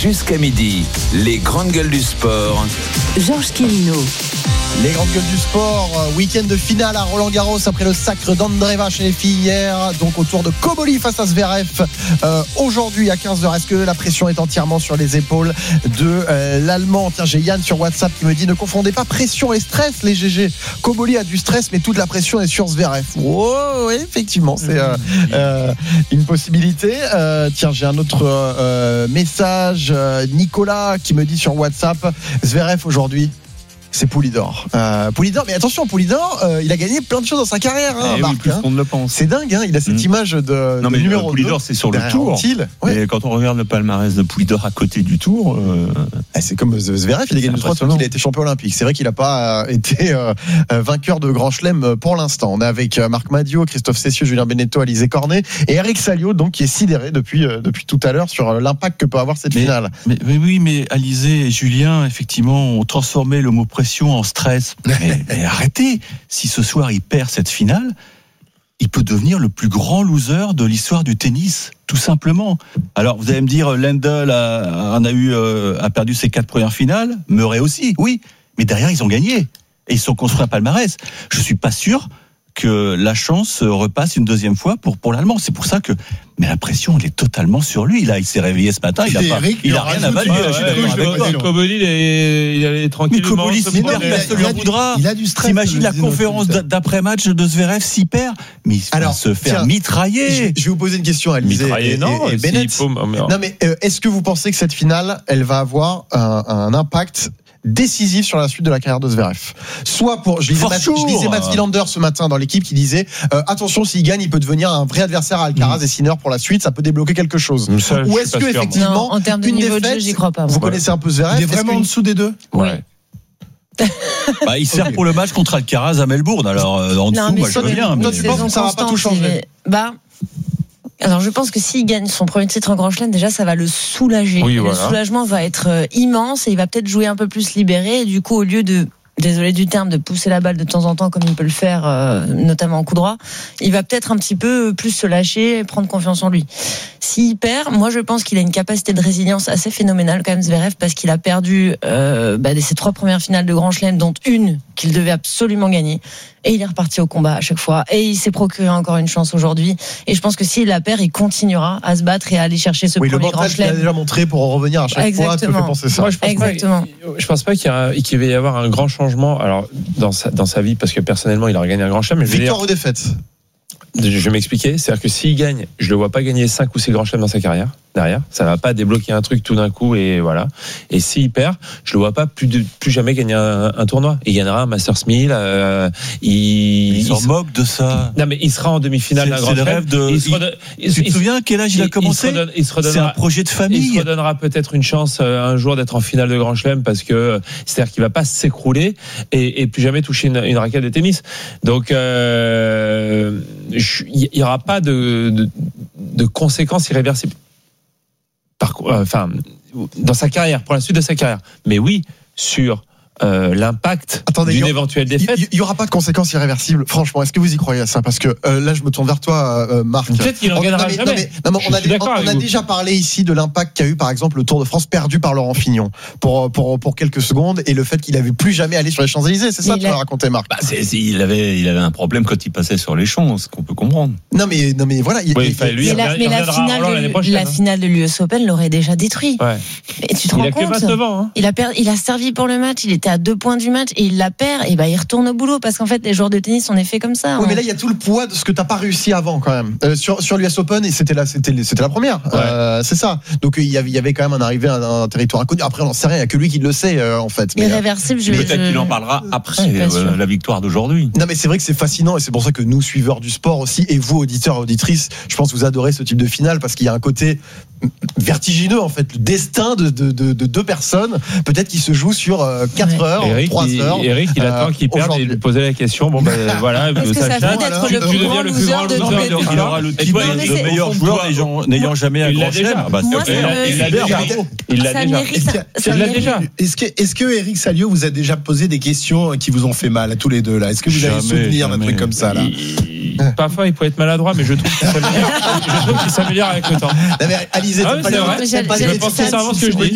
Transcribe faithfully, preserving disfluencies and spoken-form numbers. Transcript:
Jusqu'à midi, les grandes gueules du sport. Georges Quirino. Les grandes gueules du sport, week-end de finale à Roland-Garros après le sacre d'Andreeva chez les filles hier, donc autour de Koboli face à Zverev euh, aujourd'hui à quinze heures. Est-ce que la pression est entièrement sur les épaules de euh, l'Allemand? Tiens, j'ai Yann sur WhatsApp qui me dit: ne confondez pas pression et stress, les G G. Koboli a du stress, mais toute la pression est sur Zverev. Oh, oui, effectivement, c'est euh, euh, une possibilité. Euh, tiens, j'ai un autre euh, message, euh, Nicolas qui me dit sur WhatsApp: Zverev aujourd'hui, c'est Poulidor. Euh, Poulidor, mais attention, Poulidor, euh, il a gagné plein de choses dans sa carrière, hein, eh Marc. oui, plus hein. qu'on ne le pense. C'est dingue, hein, il a cette mmh. image de, non, de mais numéro Poulidor, deux. c'est sur le tour. Ouais. Et quand on regarde le palmarès de Poulidor à côté du tour, euh... ah, c'est comme Zverev, il a gagné trois tours, il a été champion olympique. C'est vrai qu'il n'a pas euh, été euh, vainqueur de Grand Chelem pour l'instant. On est avec euh, Marc Madiot, Christophe Cessieux, Julien Beneteau, Alizé Cornet et Eric Salio, donc qui est sidéré depuis euh, depuis tout à l'heure sur euh, l'impact que peut avoir cette mais, finale. Mais, mais oui, mais Alizé et Julien, effectivement, ont transformé le mot pression en stress. Mais, mais arrêtez, si ce soir il perd cette finale, il peut devenir le plus grand loser de l'histoire du tennis, tout simplement. Alors vous allez me dire, Lendl a, a, eu, euh, a perdu ses quatre premières finales, Murray aussi, oui, mais derrière ils ont gagné et ils sont construits un palmarès. Je suis pas sûr que la chance repasse une deuxième fois pour pour l'Allemand. C'est pour ça que, mais la pression, elle est totalement sur lui. Là, il s'est réveillé ce matin, il a pas, il a rien à valer. Je suis d'accord avec toi. Koboli, il est, il est tranquille. Mais Koboli, s'il perd, il en voudra. Il a du stress. T'imagines la conférence d'après-match de Zverev s'il perd, mais il va se faire mitrailler. Je vais vous poser une question, Alizé. Mitrailler, non. Et Bennett. Non, mais est-ce que vous pensez que cette finale, elle va avoir un, un impact décisif sur la suite de la carrière de Zverev? Soit pour, je lisais, Matt, je lisais Matt Wilander ce matin dans l'équipe qui disait euh, attention, s'il gagne, il peut devenir un vrai adversaire à Alcaraz mmh. et Sinner pour la suite, ça peut débloquer quelque chose. Ça, ou est-ce que sûr, effectivement, non, en termes de une niveau défaite, de jeu, j'y crois pas. Vous ouais. connaissez un peu Zverev? Il est vraiment en dessous des deux. Ouais. Bah, il sert okay. pour le match contre Alcaraz à Melbourne. Alors euh, en dessous, non, moi je veux bien. Toi, tu penses que ça va pas tout changer? Bah. Alors je pense que s'il gagne son premier titre en Grand Chelem, déjà ça va le soulager. Oui, le voilà. soulagement va être euh, immense et il va peut-être jouer un peu plus libéré. Et du coup, au lieu de, désolé du terme, de pousser la balle de temps en temps comme il peut le faire, euh, notamment en coup droit, il va peut-être un petit peu plus se lâcher et prendre confiance en lui. S'il perd, moi je pense qu'il a une capacité de résilience assez phénoménale quand même, Zverev, parce qu'il a perdu euh, bah, ses trois premières finales de Grand Chelem, dont une qu'il devait absolument gagner. Et il est reparti au combat à chaque fois. Et il s'est procuré encore une chance aujourd'hui. Et je pense que s'il la perd, il continuera à se battre et à aller chercher ce oui, premier Grand Chelem. Il a déjà montré pour en revenir à chaque Exactement. fois. Ça peut faire penser ça. Moi, je pense Exactement. Pas, je pense pas qu'il y, a, qu'il va y avoir un grand changement. Alors dans sa, dans sa vie, parce que personnellement, il a gagné un Grand Chelem. Victoire ou défaite? Je vais m'expliquer. C'est-à-dire que s'il gagne, je le vois pas gagner cinq ou six Grands Chelems dans sa carrière. Derrière, ça va pas débloquer un truc tout d'un coup et voilà. Et s'il perd, je le vois pas plus de, plus jamais gagner un, un tournoi. Il gagnera un Masters mille. Euh, il, il s'en moque de ça. Non mais il sera en demi-finale d'un Grand Chelem. De... Il redonne... il, tu te souviens quel âge il, il a commencé? Il il se C'est un projet de famille. Il se redonnera peut-être une chance euh, un jour d'être en finale de Grand Chelem parce que c'est-à-dire qu'il va pas s'écrouler et, et plus jamais toucher une, une raquette de tennis. Donc euh, il y aura pas de, de, de conséquences irréversibles. Par, enfin, dans sa carrière, pour la suite de sa carrière. Mais oui, sur euh, l'impact Attendez, d'une éventuelle défaite. Il n'y aura pas de conséquences irréversibles. Franchement, est-ce que vous y croyez à ça? Parce que euh, là, je me tourne vers toi, euh, Marc. Peut-être qu'il en gagnera jamais. Non, mais, non, mais on a, on, on a déjà parlé ici de l'impact qu'a eu, par exemple, le Tour de France perdu par Laurent Fignon pour pour pour quelques secondes et le fait qu'il avait plus jamais allé sur les Champs-Élysées. C'est ça que tu vas raconter, Marc? Bah, c'est, c'est, il avait il avait un problème quand il passait sur les champs, ce qu'on peut comprendre. Non, mais non, mais voilà. Il, oui, il, enfin, lui, mais il la, mais la finale, de, prochaine, la hein. finale de l'U S Open l'aurait déjà détruit. Ouais. Et tu te il rends a compte? Que vingt-neuf ans, hein. Il a per, il a servi pour le match. Il était à deux points du match et il la perd. Et bah il retourne au boulot parce qu'en fait les joueurs de tennis on est fait comme ça. Oui, hein. mais là il y a tout le poids de ce que t'as pas réussi avant quand même. Euh, sur sur l'U S Open et c'était là c'était c'était la première. Ouais. Euh, c'est ça. Donc il y avait il y avait quand même un arrivé à un, un territoire inconnu. Après on n'en sait rien. Il y a que lui qui le sait euh, en fait. Mais irréversible. Je, peut-être je... qu'il en parlera après euh, la victoire d'aujourd'hui. Non mais c'est vrai que c'est fascinant et c'est pour ça que nous suiveurs du sport aussi et vous auditeurs et auditrices, je pense que vous adorez ce type de finale parce qu'il y a un côté vertigineux en fait, le destin de, de, de, de deux personnes peut-être qui se joue sur quatre heures, Eric, trois il, heures. Eric il attend euh, qu'il perde et lui poser la question. Bon ben voilà, est-ce que ça fait d'être le plus grand loser de tout? Il aura le titre de meilleur joueur n'ayant jamais un Grand Chelem. Il l'a déjà. Il l'a déjà. Il l'a déjà. Est-ce que est-ce que Eric Salio vous a déjà posé des questions qui vous ont fait mal à tous les deux là? Est-ce que vous avez souvenir d'un truc comme ça là? Parfois il peut être maladroit, mais je trouve qu'il s'améliore. Je trouve qu'il s'améliore avec le temps. Alizé, ah, c'est vrai. Je pense sincèrement ce que je dis.